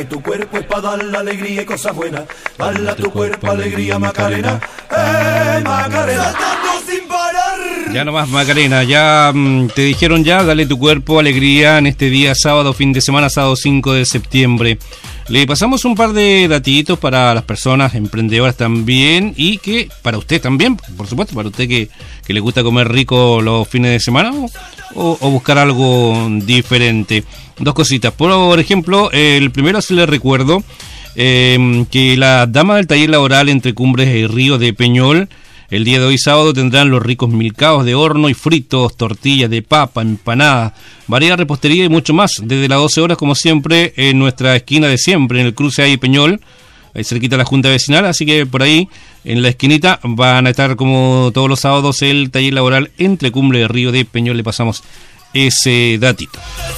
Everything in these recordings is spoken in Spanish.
Tu cuerpo es para dar la alegría y cosas buenas. Dale a tu cuerpo alegría, Macarena. Macarena, saltando sin parar. Ya nomás, Macarena, ya te dijeron ya, dale tu cuerpo alegría en este día sábado, fin de semana, sábado 5 de septiembre. Le pasamos un par de datitos para las personas emprendedoras también, y que para usted también, por supuesto, para usted que le gusta comer rico los fines de semana o buscar algo diferente. Dos cositas. Por ejemplo, el primero, se le recuerdo que las damas del taller laboral Entre Cumbres y Río de Peñol, el día de hoy sábado, tendrán los ricos milcaos de horno y fritos, tortillas de papa, empanadas, variedad de repostería y mucho más, desde las 12 horas, como siempre, en nuestra esquina de siempre, en el cruce ahí Peñol, ahí cerquita de la Junta Vecinal. Así que por ahí, en la esquinita, van a estar como todos los sábados el taller laboral Entre Cumbres y Río de Peñol. Le pasamos ese datito.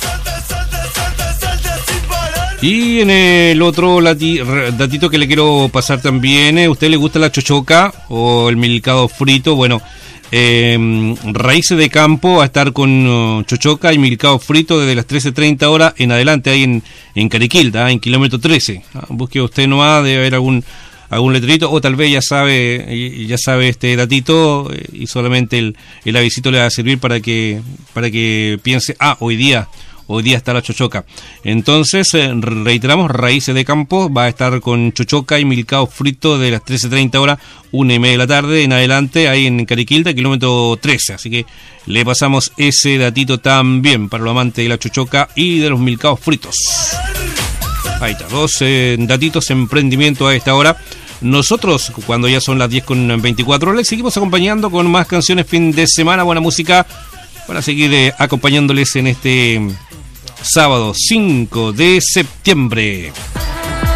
Y en el otro datito que le quiero pasar también, ¿a usted le gusta la chochoca o el milcao frito? Bueno, Raíces de Campo va a estar con chochoca y milcao frito desde las 13:30 horas en adelante, ahí en Cariquilda, en kilómetro 13. Busque usted nomás, debe haber algún letrerito, o tal vez ya sabe este datito, y solamente el avisito le va a servir para que piense, hoy día está la chochoca. Entonces, reiteramos, Raíces de Campo va a estar con chochoca y milcao frito de las 13:30 horas, 1:30 de la tarde en adelante, ahí en Cariquilda, kilómetro 13. Así que le pasamos ese datito también para los amantes de la chochoca y de los milcaos fritos. Ahí está, dos datitos, emprendimiento a esta hora. Nosotros, cuando ya son las 10:24, les seguimos acompañando con más canciones fin de semana, buena música, para seguir acompañándoles en este sábado 5 de septiembre.